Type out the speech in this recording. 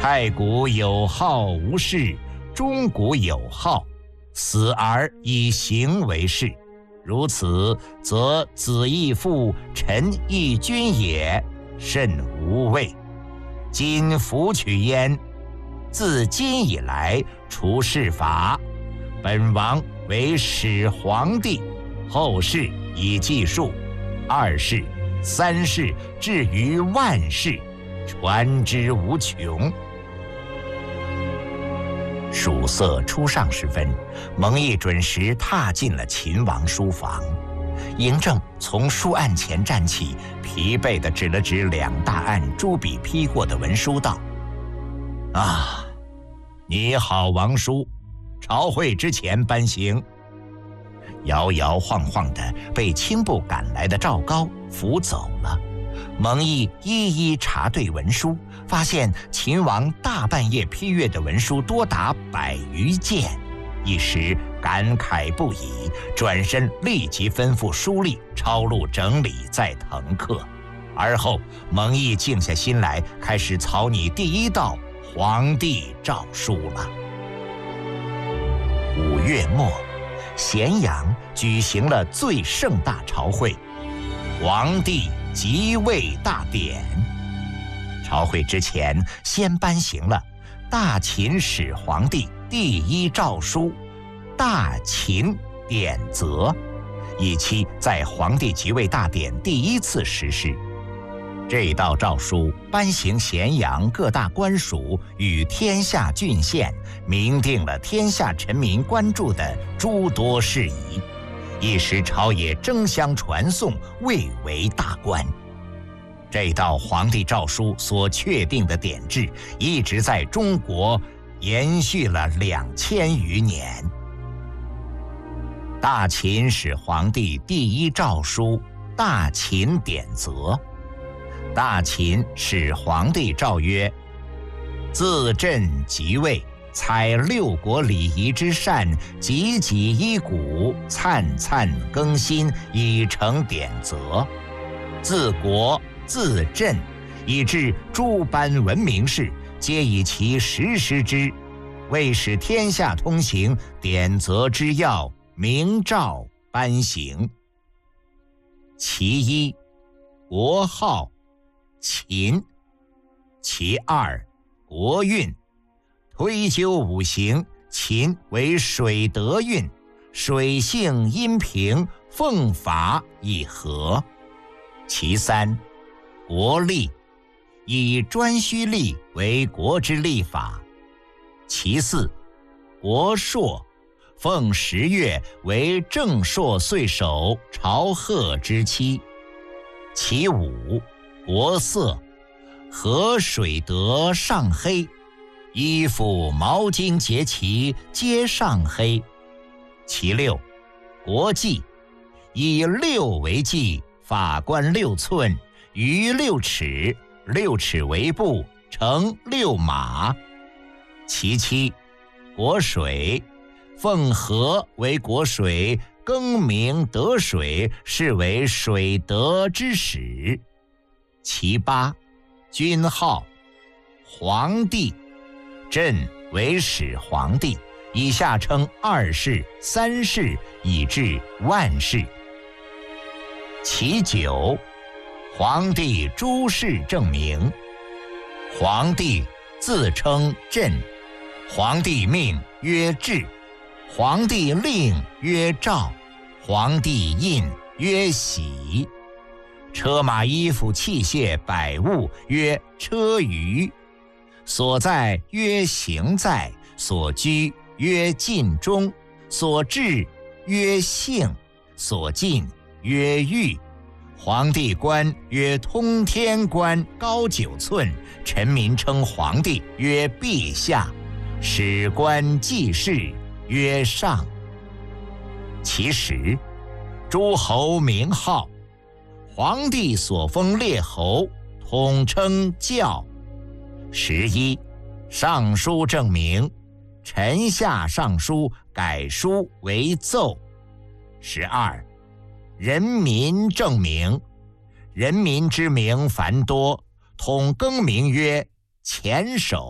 太古有号无事，中古有号，死而以行为事。如此，则子亦父，臣亦君也，甚无畏。今弗取焉。自今以来，除世法，本王为始皇帝，后世以计数，2世、3世，至于万世，传之无穷。曙色初上时分，蒙毅准时踏进了秦王书房。嬴政从书案前站起，疲惫地指了指2大案朱笔批过的文书，道：“啊，拟好王书，朝会之前颁行。”摇摇晃晃地被轻步赶来的赵高扶走了。蒙毅一一查对文书，发现秦王大半夜批阅的文书多达100余件，一时感慨不已，转身立即吩咐书吏抄录整理，再誊刻。而后蒙毅静下心来，开始草拟第1道皇帝诏书了。5月末，咸阳举行了最盛大朝会，皇帝即位大典。朝会之前，先颁行了大秦始皇帝第1诏书《大秦典则》，以期在皇帝即位大典第1次实施。这道诏书颁行咸阳各大官署与天下郡县，明定了天下臣民关注的诸多事宜，一时朝野争相传颂，蔚为大观。这道皇帝诏书所确定的典制，一直在中国延续了2000余年。大秦始皇帝第1诏书《大秦典则》。大秦始皇帝诏曰：自朕即位，采6国礼仪之善，汲汲依古，灿灿更新，以成典则。自国自朕，以至诸般文明事，皆以其实施之，为使天下通行，典则之要，明诏颁行。其1，国号秦；其2，国运。推究5行，秦为水德运，水性阴平，奉法以和。其3，国历，以颛顼历为国之历法。其4，国朔，奉10月为正朔岁首，朝贺之期。其5，国色，河水德上黑，衣服毛巾节旗皆上黑。其6，国纪，以6为纪，法官6寸，余6尺，6尺为步，乘6马。其7，国水，奉河为国水，更名得水，是为水德之始。其8，君号，皇帝，朕为始皇帝，以下称2世、3世，以至万世。其9，皇帝诸事正名。皇帝自称朕，皇帝命曰制，皇帝令曰诏，皇帝印曰玺。车马衣服器械百物曰车舆，所在曰行在，所居曰禁中，所至曰幸，所进曰御。皇帝冠曰通天冠，高9寸，臣民称皇帝曰陛下，史官记事曰上。其10，诸侯名号，皇帝所封列侯，统称教。11，尚书正名，臣下尚书，改书为奏。12，人民正名，人民之名繁多，统更名曰前首。